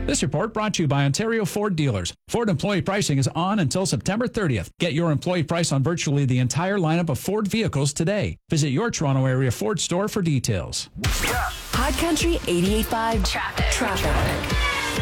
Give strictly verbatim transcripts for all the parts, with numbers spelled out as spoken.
This report brought to you by Ontario Ford Dealers. Ford employee pricing is on until September thirtieth. Get your employee price on virtually the entire lineup of Ford vehicles today. Visit your Toronto area Ford store for details. Hot Country eighty-eight point five Traffic. Traffic.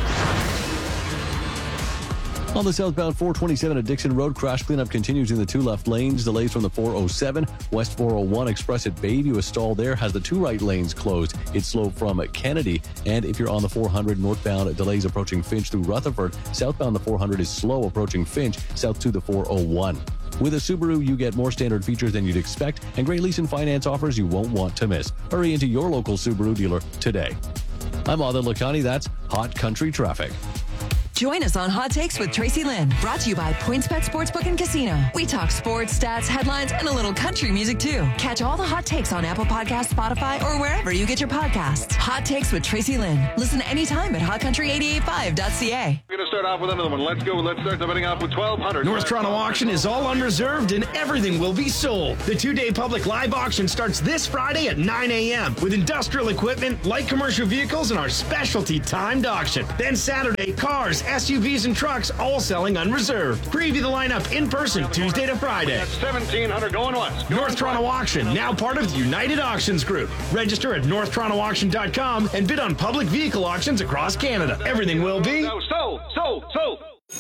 On the southbound four twenty-seven at Dixon Road, crash cleanup continues in the two left lanes. Delays from the four oh seven. West four oh one Express at Bayview, a stall there has the two right lanes closed. It's slow from Kennedy. And if you're on the four hundred northbound, delays approaching Finch through Rutherford. Southbound, the four hundred is slow approaching Finch, south to the four oh one. With a Subaru, you get more standard features than you'd expect, and great lease and finance offers you won't want to miss. Hurry into your local Subaru dealer today. I'm Adil Lakhani. That's Hot Country Traffic. Join us on Hot Takes with Tracy Lynn, brought to you by PointsBet Sportsbook and Casino. We talk sports, stats, headlines, and a little country music, too. Catch all the hot takes on Apple Podcasts, Spotify, or wherever you get your podcasts. Hot Takes with Tracy Lynn. Listen anytime at hot country eight eight five dot c a. We're going to start off with another one. Let's go. Let's start starting off with twelve hundred. North Toronto Auction is all unreserved and everything will be sold. The two-day public live auction starts this Friday at nine a.m. with industrial equipment, light commercial vehicles, and our specialty timed auction. Then Saturday, cars, S U Vs, and trucks all selling unreserved. Preview the lineup in person Tuesday to Friday. seventeen hundred going once. North Toronto Auction, now part of the United Auctions Group. Register at north toronto auction dot com and bid on public vehicle auctions across Canada. Everything will be sold, sold, sold.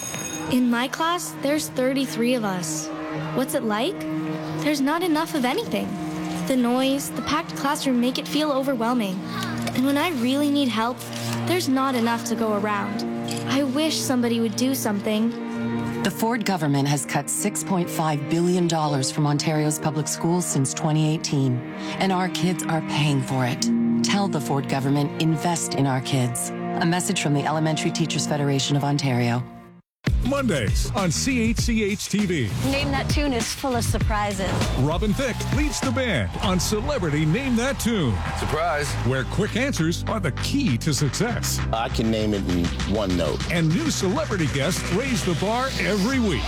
In my class, there's thirty-three of us. What's it like? There's not enough of anything. The noise, the packed classroom make it feel overwhelming. And when I really need help, there's not enough to go around. I wish somebody would do something. The Ford government has cut six point five billion dollars from Ontario's public schools since twenty eighteen, and our kids are paying for it. Tell the Ford government, invest in our kids. A message from the Elementary Teachers Federation of Ontario. Mondays on C H C H T V. Name That Tune is full of surprises. Robin Thicke leads the band on Celebrity Name That Tune. Surprise. Where quick answers are the key to success. I can name it in one note. And new celebrity guests raise the bar every week.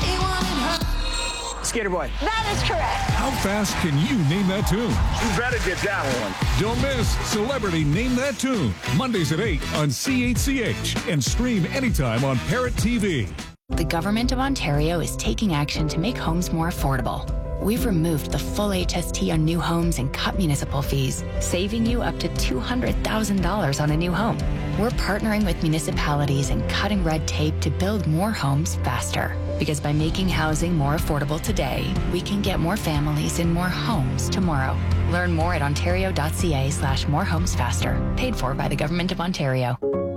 Skater Boy. That is correct. How fast can you name that tune? You better get that one. Don't miss Celebrity Name That Tune. Mondays at eight on C H C H and stream anytime on Parrot T V. The Government of Ontario is taking action to make homes more affordable. We've removed the full H S T on new homes and cut municipal fees, saving you up to two hundred thousand dollars on a new home. We're partnering with municipalities and cutting red tape to build more homes faster. Because by making housing more affordable today, we can get more families in more homes tomorrow. Learn more at ontario.ca slash more homes faster. Paid for by the Government of Ontario.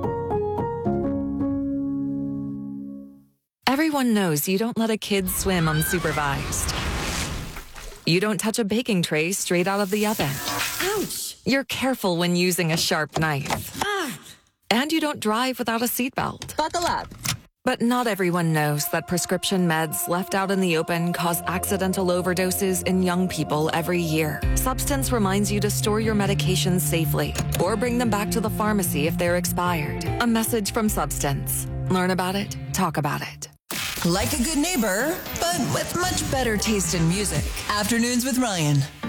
Everyone knows you don't let a kid swim unsupervised. You don't touch a baking tray straight out of the oven. Ouch! You're careful when using a sharp knife. Ah! And you don't drive without a seatbelt. Buckle up. But not everyone knows that prescription meds left out in the open cause accidental overdoses in young people every year. Substance reminds you to store your medications safely or bring them back to the pharmacy if they're expired. A message from Substance. Learn about it, talk about it. Like a good neighbor, but with much better taste in music. Afternoons with Ryan.